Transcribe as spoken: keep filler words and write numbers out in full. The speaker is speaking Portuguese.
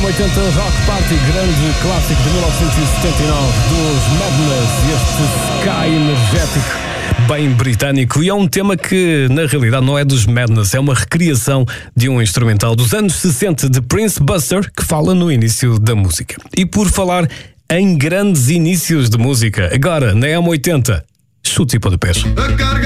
oitenta Rock Party, grande clássico de mil novecentos e setenta e nove dos Madness, este Sky energético bem britânico, e é um tema que na realidade não é dos Madness, é uma recriação de um instrumental dos anos sessenta de Prince Buster, que fala no início da música. E por falar em grandes inícios de música, agora na M oitenta, chute e pontapés.